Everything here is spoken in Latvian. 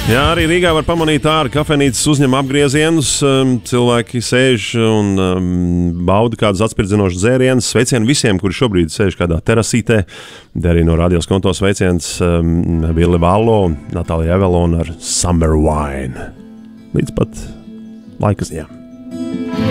Jā, arī Rīgā var pamanīt ārā kafejnīcas uzņem apgriezienus. Cilvēki sēž un bauda kādus atspirdzinošus dzērienus. Sveicieni visiem, kuri šobrīd sēž kādā terasītē. Arī no Radios Konto sveiciens Ville Vallo un Natālija Evelona ar Summer Wine. Līdz pat laika ziņām.